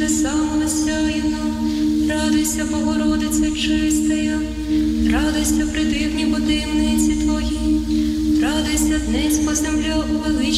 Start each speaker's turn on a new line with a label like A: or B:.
A: чудеса осяяна, радуйся, Богородице чистая, радуйся, придивні подивниці Твої, радуйся, днесь по земля увеличена.